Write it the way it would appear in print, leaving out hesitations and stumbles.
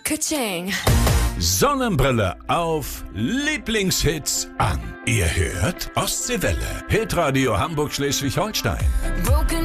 Ka-ching. Sonnenbrille auf, Lieblingshits an. Ihr hört Ostseewelle. Hitradio Hamburg-Schleswig-Holstein. Broken